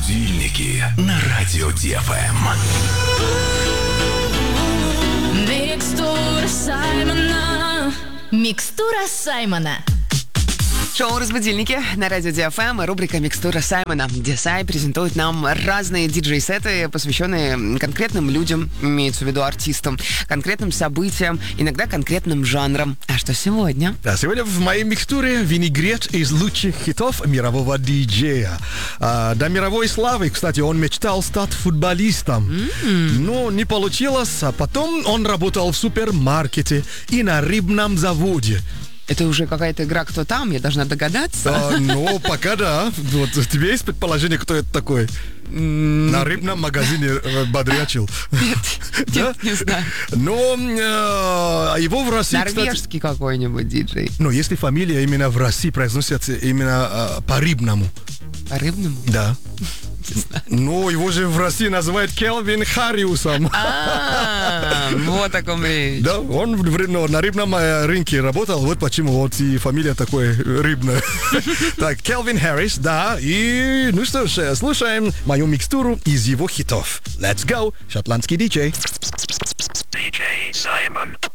Будильники на радио ДФМ. Микстура Саймона. Микстура Саймона. Шоу «Разбудильники» на радио ДФМ и рубрика «Микстура Саймона», где Сай презентует нам разные диджей-сеты, посвященные конкретным людям, имеется в виду артистам, конкретным событиям, иногда конкретным жанрам. А что сегодня? Да, сегодня в моей микстуре винегрет из лучших хитов мирового диджея. До мировой славы, кстати, он мечтал стать футболистом. Но не получилось, а потом он работал в супермаркете и на рыбном заводе. Это уже какая-то игра «Кто там?» Я должна догадаться. Ну, пока да. Вот тебе есть предположение, кто это такой? На рыбном магазине бодрячил. Нет, не знаю. Но его в России, Норвежский какой-нибудь диджей. Ну, если фамилия именно в России произносится именно по-рыбному. По-рыбному? Да. Ну, его же в России называют Келвин Харриусом. Вот о таком речь. Да, он на рыбном рынке работал, вот почему вот и фамилия такой рыбная. Так, Келвин Харрис, да, и ну что ж, слушаем мою микстуру из его хитов. Let's go, шотландский диджей. DJ Simon.